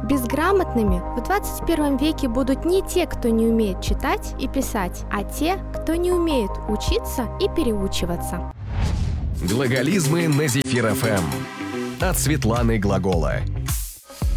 Безграмотными в 21 веке будут не те, кто не умеет читать и писать, а те, кто не умеет учиться и переучиваться. Глаголизмы на Зефир ФМ. От Светланы Глагола.